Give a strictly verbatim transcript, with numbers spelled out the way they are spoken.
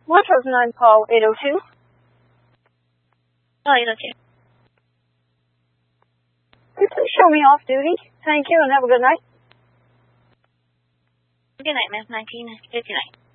What was nine call eight oh two? Oh, eight oh two. Could you please show me off duty? Thank you and have a good night. Good night, ma'am. nineteen fifty-nine.